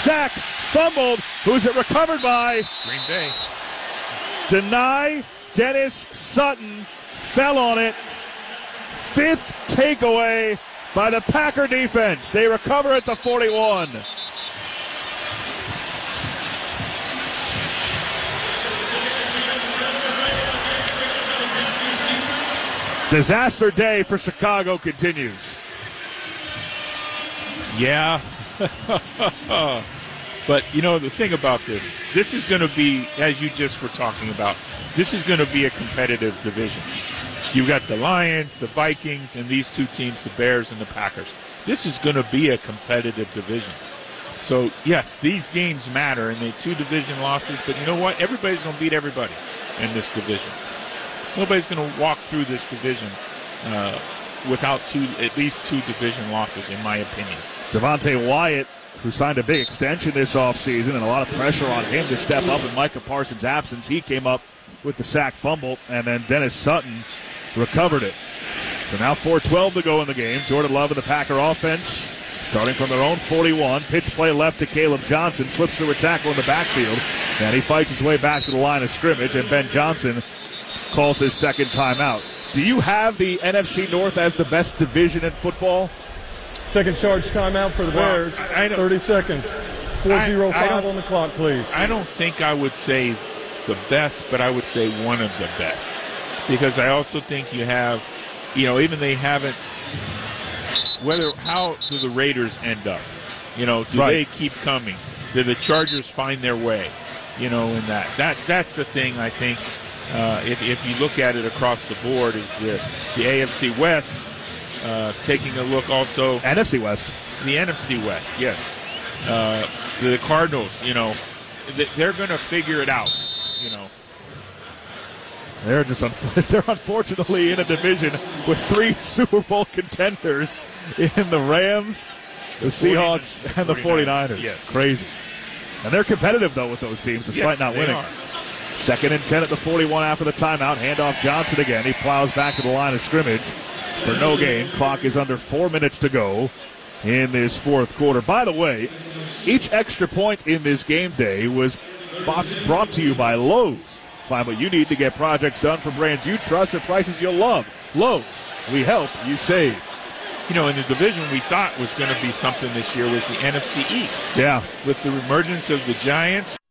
sack, fumbled. Who's it recovered by? Green Bay. Deny. Dennis Sutton fell on it. 5th takeaway by the Packer defense. They recover at the 41. Disaster day for Chicago continues. Yeah. But, the thing about this is going to be, as you just were talking about, this is going to be a competitive division. You've got the Lions, the Vikings, and these two teams, the Bears and the Packers. This is going to be a competitive division. So, yes, these games matter, and they're 2 division losses, but you know what? Everybody's going to beat everybody in this division. Nobody's going to walk through this division without at least 2 division losses, in my opinion. Devontae Wyatt, who signed a big extension this offseason, and a lot of pressure on him to step up in Micah Parsons' absence. He came up with the sack fumble, and then Dennis Sutton recovered it. So now 4:12 to go in the game. Jordan Love and the Packer offense starting from their own 41. Pitch play left to Caleb Johnson. Slips through a tackle in the backfield. And he fights his way back to the line of scrimmage, and Ben Johnson calls his second timeout. Do you have the NFC North as the best division in football? Second charge timeout for the Bears. 30 seconds. 4:05 on the clock, please. I don't think I would say the best, but I would say one of the best. Because I also think you have, even they haven't, how do the Raiders end up? Do they keep coming? Do the Chargers find their way? In that's the thing I think, if you look at it across the board, is the AFC West taking a look also. NFC West. The NFC West, yes. The Cardinals, they're going to figure it out, They're unfortunately in a division with 3 Super Bowl contenders in the Rams, the Seahawks, and the 49ers. Yes. Crazy. And they're competitive, though, with those teams, despite not winning. Are. 2nd and 10 at the 41 after the timeout. Handoff Johnson again. He plows back to the line of scrimmage for no gain. Clock is under 4 minutes to go in this 4th quarter. By the way, each extra point in this game day was brought to you by Lowe's. Find what you need to get projects done for brands you trust at prices you'll love. Lowe's, we help you save. In the division we thought was going to be something this year was the NFC East. Yeah. With the emergence of the Giants.